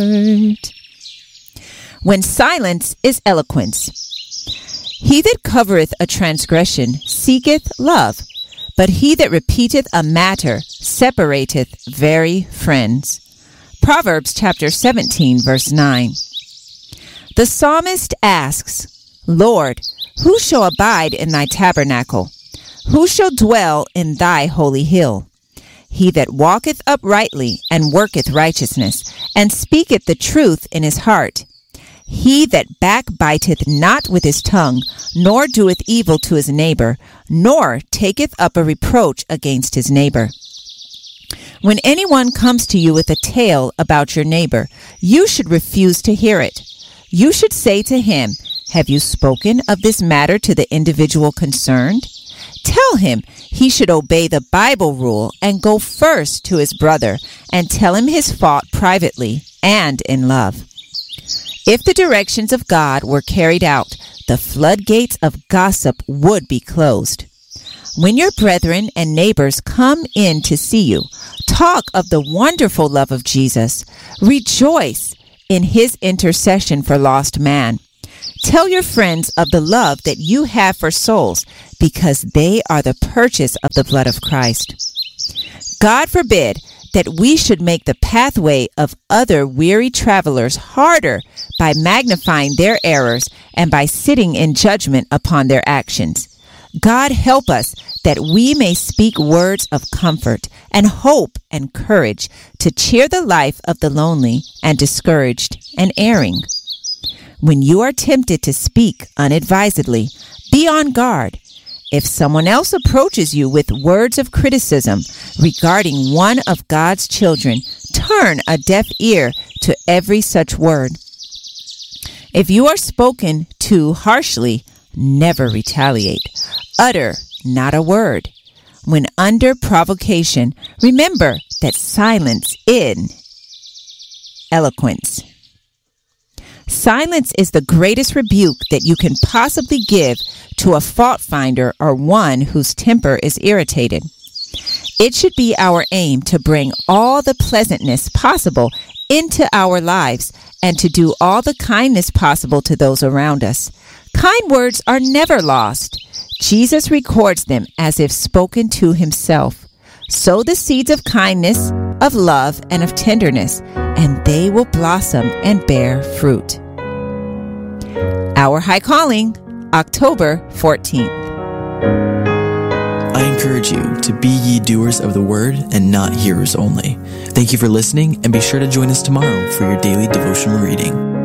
When silence is eloquence. He that covereth a transgression seeketh love, but he that repeateth a matter separateth very friends. Proverbs chapter 17, verse 9. The psalmist asks, Lord, who shall abide in thy tabernacle? Who shall dwell in thy holy hill? He that walketh uprightly and worketh righteousness, and speaketh the truth in his heart. He that backbiteth not with his tongue, nor doeth evil to his neighbor, nor taketh up a reproach against his neighbor. When anyone comes to you with a tale about your neighbor, you should refuse to hear it. You should say to him, have you spoken of this matter to the individual concerned? Tell him he should obey the Bible rule and go first to his brother and tell him his fault privately and in love. If the directions of God were carried out, the floodgates of gossip would be closed. When your brethren and neighbors come in to see you, talk of the wonderful love of Jesus. Rejoice in his intercession for lost man. Tell your friends of the love that you have for souls, because they are the purchase of the blood of Christ. God forbid that we should make the pathway of other weary travelers harder by magnifying their errors and by sitting in judgment upon their actions. God help us that we may speak words of comfort and hope and courage to cheer the life of the lonely and discouraged and erring. When you are tempted to speak unadvisedly, be on guard. If someone else approaches you with words of criticism regarding one of God's children, turn a deaf ear to every such word. If you are spoken to harshly, never retaliate. Utter not a word. When under provocation, remember that silence is eloquence. Silence is the greatest rebuke that you can possibly give to a fault finder or one whose temper is irritated. It should be our aim to bring all the pleasantness possible into our lives and to do all the kindness possible to those around us. Kind words are never lost. Jesus records them as if spoken to himself. Sow the seeds of kindness, of love, and of tenderness, and they will blossom and bear fruit. Our High Calling, October 14th. I encourage you to be ye doers of the word and not hearers only. Thank you for listening, and be sure to join us tomorrow for your daily devotional reading.